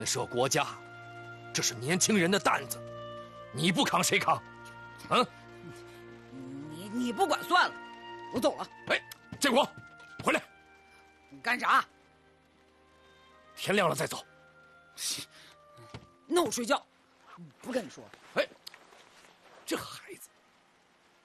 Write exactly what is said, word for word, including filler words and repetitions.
设国家，这是年轻人的担子，你不扛谁扛？啊？ 你你不管算了，我走了。 哎，建国，回来！ 你干啥？ 天亮了再走。 那我睡觉，不跟你说。 哎，这还。